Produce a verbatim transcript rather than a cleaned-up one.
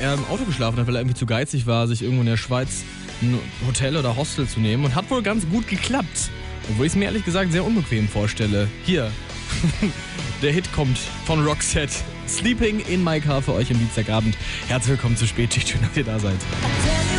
er im Auto geschlafen hat, weil er irgendwie zu geizig war, sich irgendwo in der Schweiz ein Hotel oder Hostel zu nehmen. Und hat wohl ganz gut geklappt. Obwohl ich es mir ehrlich gesagt sehr unbequem vorstelle. Hier, der Hit kommt von Roxette. Sleeping in my car für euch am Dienstagabend. Herzlich willkommen zu Spätschicht. Schön, dass ihr da seid.